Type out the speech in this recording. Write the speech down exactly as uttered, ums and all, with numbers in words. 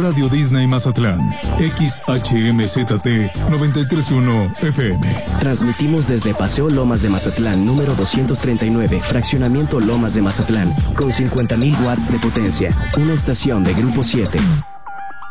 Radio Disney Mazatlán, X H M Z T noventa y tres punto uno F M. Transmitimos desde Paseo Lomas de Mazatlán, número doscientos treinta y nueve, Fraccionamiento Lomas de Mazatlán, con cincuenta mil watts de potencia. Una estación de Grupo siete.